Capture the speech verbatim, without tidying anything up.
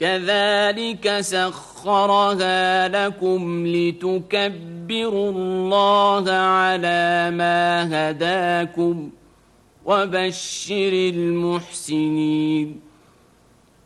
كذلك سخرها لكم لتكبروا الله على ما هداكم وبشر المحسنين